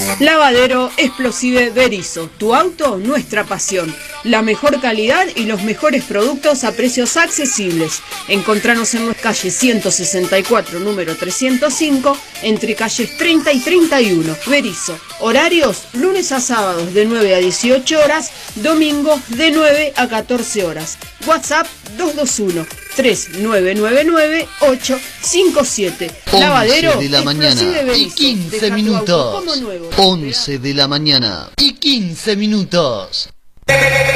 Lavadero Explosive Berizo, tu auto, nuestra pasión. La mejor calidad y los mejores productos a precios accesibles. Encontranos en la calle 164, número 305, entre calles 30 y 31. Berizo. Horarios, lunes a sábados de 9 a 18 horas, domingos de 9 a 14 horas. WhatsApp 221-3999-857. Lavadero de la mañana y 15 minutos. 11 de la mañana y 15 minutos.